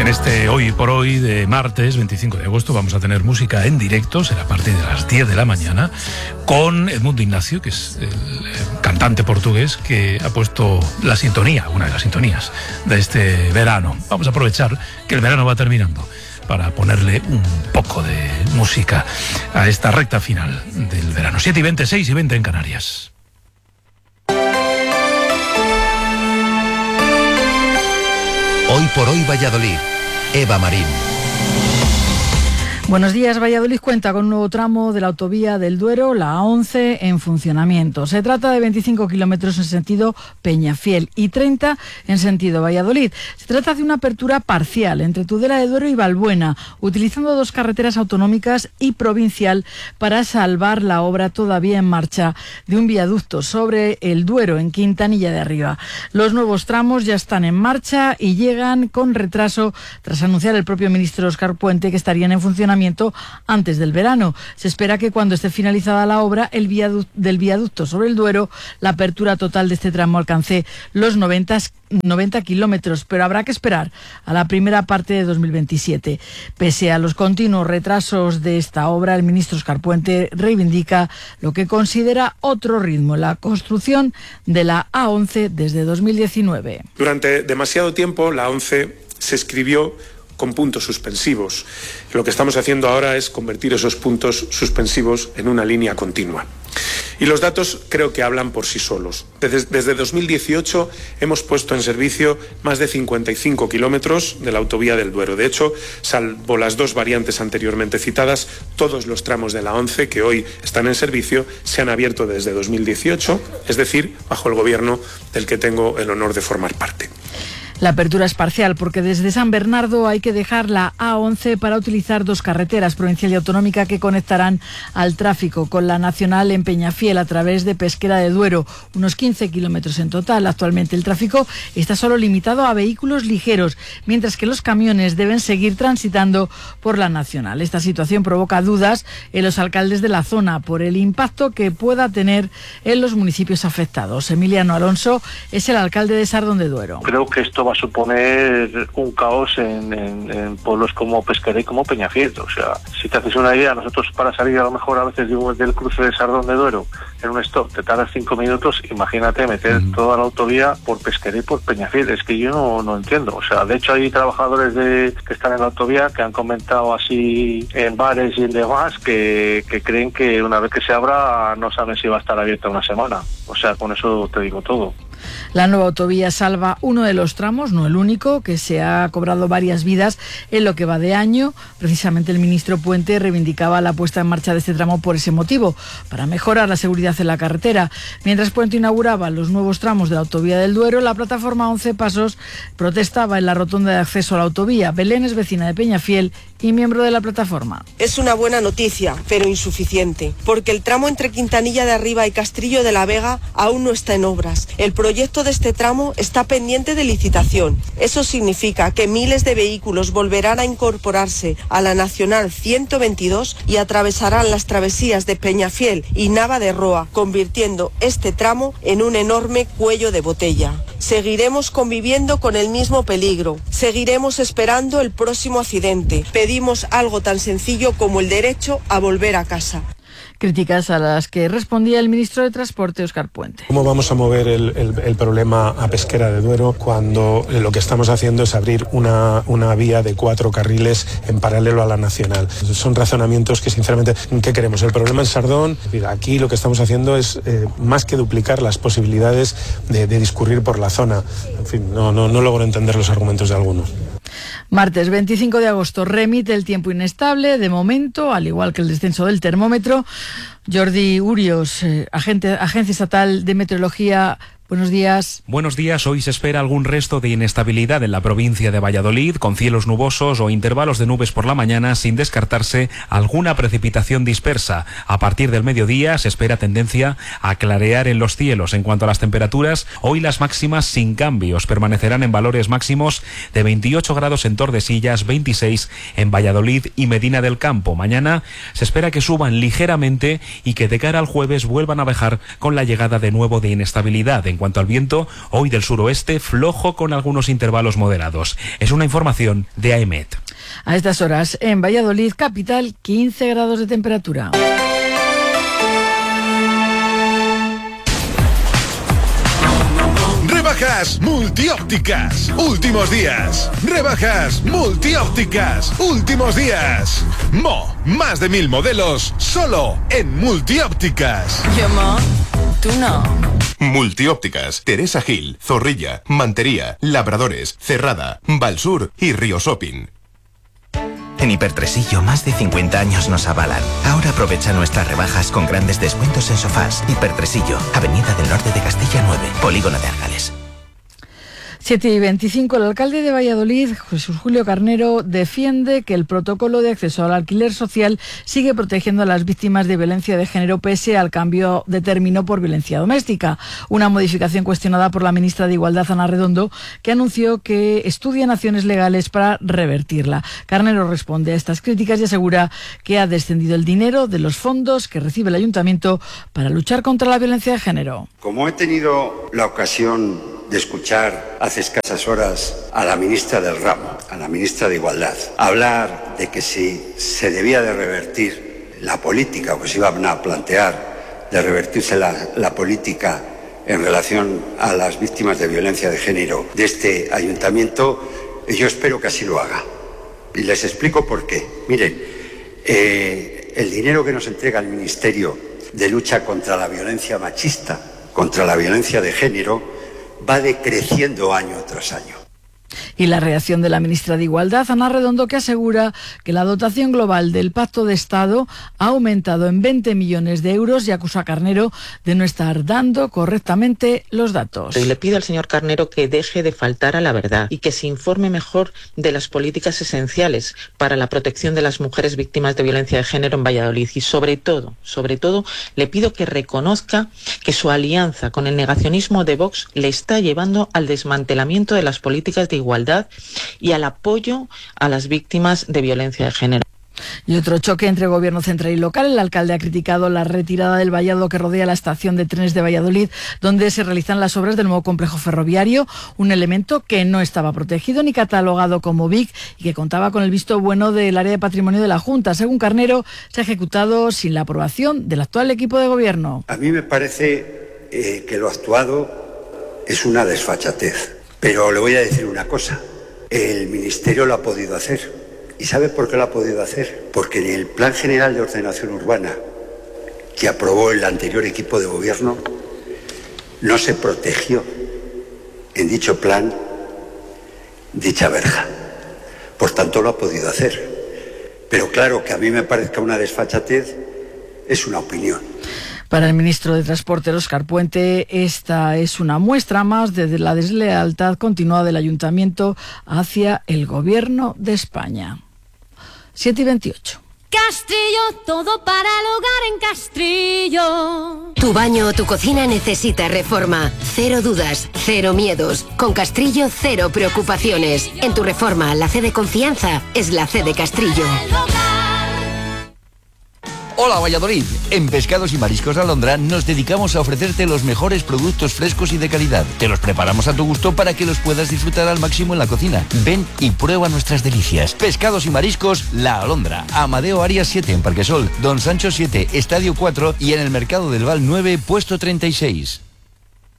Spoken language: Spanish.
En este Hoy por Hoy de martes 25 de agosto vamos a tener música en directo, será a partir de las 10 de la mañana, con Edmundo Ignacio, que es el cantante portugués que ha puesto la sintonía, una de las sintonías de este verano. Vamos a aprovechar que el verano va terminando para ponerle un poco de música a esta recta final del verano. 7:20, 6:20 en Canarias. Hoy por Hoy Valladolid, Eva Marín. Buenos días. Valladolid cuenta con un nuevo tramo de la autovía del Duero, la A11, en funcionamiento. Se trata de 25 kilómetros en sentido Peñafiel y 30 en sentido Valladolid. Se trata de una apertura parcial entre Tudela de Duero y Valbuena, utilizando dos carreteras autonómicas y provincial para salvar la obra todavía en marcha de un viaducto sobre el Duero en Quintanilla de Arriba. Los nuevos tramos ya están en marcha y llegan con retraso tras anunciar el propio ministro Óscar Puente que estarían en funcionamiento antes del verano. Se espera que cuando esté finalizada la obra del viaducto sobre el Duero, la apertura total de este tramo alcance los 90 kilómetros, pero habrá que esperar a la primera parte de 2027. Pese a los continuos retrasos de esta obra, el ministro Óscar Puente reivindica lo que considera otro ritmo, la construcción de la A11 desde 2019. Durante demasiado tiempo la A11 se escribió con puntos suspensivos. Lo que estamos haciendo ahora es convertir esos puntos suspensivos en una línea continua. Y los datos creo que hablan por sí solos. Desde 2018 hemos puesto en servicio más de 55 kilómetros de la autovía del Duero. De hecho, salvo las dos variantes anteriormente citadas, todos los tramos de la A11 que hoy están en servicio se han abierto desde 2018, es decir, bajo el gobierno del que tengo el honor de formar parte. La apertura es parcial porque desde San Bernardo hay que dejar la A11 para utilizar dos carreteras provincial y autonómica que conectarán al tráfico con la nacional en Peñafiel a través de Pesquera de Duero, unos 15 kilómetros en total. Actualmente el tráfico está solo limitado a vehículos ligeros, mientras que los camiones deben seguir transitando por la nacional. Esta situación provoca dudas en los alcaldes de la zona por el impacto que pueda tener en los municipios afectados. Emiliano Alonso es el alcalde de Sardón de Duero. Creo que esto va a suponer un caos en pueblos como Pesquera y como Peñafiel. O sea, si te haces una idea, nosotros para salir a lo mejor a veces del cruce de Sardón de Duero en un stop te tardas 5 minutos, imagínate meter toda la autovía por Pesquera y por Peñafiel. Es que yo no entiendo. O sea, de hecho hay trabajadores que están en la autovía que han comentado así en bares y en demás que creen que una vez que se abra no saben si va a estar abierta una semana. O sea, con eso te digo todo. La nueva autovía salva uno de los tramos, no el único, que se ha cobrado varias vidas en lo que va de año. Precisamente el ministro Puente reivindicaba la puesta en marcha de este tramo por ese motivo, para mejorar la seguridad en la carretera. Mientras Puente inauguraba los nuevos tramos de la autovía del Duero, la plataforma 11 Pasos protestaba en la rotonda de acceso a la autovía. Belén es vecina de Peñafiel y miembro de la plataforma. Es una buena noticia, pero insuficiente, porque el tramo entre Quintanilla de Arriba y Castrillo de la Vega aún no está en obras. El proyecto de este tramo está pendiente de licitación. Eso significa que miles de vehículos volverán a incorporarse a la Nacional 122 y atravesarán las travesías de Peñafiel y Nava de Roa, convirtiendo este tramo en un enorme cuello de botella. Seguiremos conviviendo con el mismo peligro. Seguiremos esperando el próximo accidente. Pedimos algo tan sencillo como el derecho a volver a casa. Críticas a las que respondía el ministro de Transporte, Óscar Puente. ¿Cómo vamos a mover el problema a Pesquera de Duero cuando lo que estamos haciendo es abrir una vía de 4 carriles en paralelo a la nacional? Son razonamientos que sinceramente, ¿qué queremos? ¿El problema en Sardón? Aquí lo que estamos haciendo es más que duplicar las posibilidades de discurrir por la zona. En fin, no logro entender los argumentos de algunos. Martes 25 de agosto remite el tiempo inestable, de momento, al igual que el descenso del termómetro. Jordi Urios, Agencia Estatal de Meteorología. Buenos días. Buenos días. Hoy se espera algún resto de inestabilidad en la provincia de Valladolid, con cielos nubosos o intervalos de nubes por la mañana, sin descartarse alguna precipitación dispersa. A partir del mediodía se espera tendencia a clarear en los cielos. En cuanto a las temperaturas, hoy las máximas sin cambios permanecerán en valores máximos de 28 grados en Tordesillas, 26 en Valladolid y Medina del Campo. Mañana se espera que suban ligeramente y que de cara al jueves vuelvan a bajar con la llegada de nuevo de inestabilidad. En cuanto al viento, hoy del suroeste, flojo con algunos intervalos moderados. Es una información de AEMET. A estas horas, en Valladolid, capital, 15 grados de temperatura. Rebajas multiópticas, últimos días. Rebajas multiópticas, últimos días. Más de 1000 modelos, solo en multiópticas. Yo, tú no. Multiópticas, Teresa Gil, Zorrilla, Mantería, Labradores, Cerrada, Valsur y Río Shopping. En Hipertresillo, más de 50 años nos avalan. Ahora aprovecha nuestras rebajas con grandes descuentos en sofás. Hipertresillo, Avenida del Norte de Castilla 9, Polígono de Argales. 7:25, el alcalde de Valladolid, Jesús Julio Carnero, defiende que el protocolo de acceso al alquiler social sigue protegiendo a las víctimas de violencia de género pese al cambio de término por violencia doméstica. Una modificación cuestionada por la ministra de Igualdad, Ana Redondo, que anunció que estudian acciones legales para revertirla. Carnero responde a estas críticas y asegura que ha descendido el dinero de los fondos que recibe el ayuntamiento para luchar contra la violencia de género. Como he tenido la ocasión de escuchar hace escasas horas a la ministra del ramo, a la ministra de Igualdad, hablar de que si se debía de revertir la política, o que se iban a plantear de revertirse la política en relación a las víctimas de violencia de género de este ayuntamiento, yo espero que así lo haga. Y les explico por qué. Miren, el dinero que nos entrega el Ministerio de Lucha contra la Violencia Machista, contra la violencia de género, va decreciendo año tras año. Y la reacción de la ministra de Igualdad, Ana Redondo, que asegura que la dotación global del Pacto de Estado ha aumentado en 20 millones de euros y acusa a Carnero de no estar dando correctamente los datos. Y le pido al señor Carnero que deje de faltar a la verdad y que se informe mejor de las políticas esenciales para la protección de las mujeres víctimas de violencia de género en Valladolid. Y sobre todo, le pido que reconozca que su alianza con el negacionismo de Vox le está llevando al desmantelamiento de las políticas de igualdad y al apoyo a las víctimas de violencia de género. Y otro choque entre gobierno central y local. El alcalde ha criticado la retirada del vallado que rodea la estación de trenes de Valladolid, donde se realizan las obras del nuevo complejo ferroviario, un elemento que no estaba protegido ni catalogado como BIC y que contaba con el visto bueno del área de patrimonio de la Junta. Según Carnero, se ha ejecutado sin la aprobación del actual equipo de gobierno. A mí me parece que lo actuado es una desfachatez. Pero le voy a decir una cosa, el Ministerio lo ha podido hacer. ¿Y sabe por qué lo ha podido hacer? Porque en el Plan General de Ordenación Urbana que aprobó el anterior equipo de gobierno no se protegió en dicho plan dicha verja. Por tanto lo ha podido hacer. Pero claro, que a mí me parezca una desfachatez es una opinión. Para el ministro de Transporte, Óscar Puente, esta es una muestra más de la deslealtad continuada del ayuntamiento hacia el gobierno de España. 7:28. Castrillo, todo para el hogar en Castrillo. Tu baño o tu cocina necesita reforma. Cero dudas, cero miedos. Con Castrillo, cero preocupaciones. En tu reforma, la C de confianza es la C de Castrillo. Hola Valladolid, en Pescados y Mariscos Alondra nos dedicamos a ofrecerte los mejores productos frescos y de calidad. Te los preparamos a tu gusto para que los puedas disfrutar al máximo en la cocina. Ven y prueba nuestras delicias. Pescados y Mariscos La Alondra, Amadeo Arias 7 en Parquesol, Don Sancho 7, Estadio 4 y en el Mercado del Val 9, puesto 36.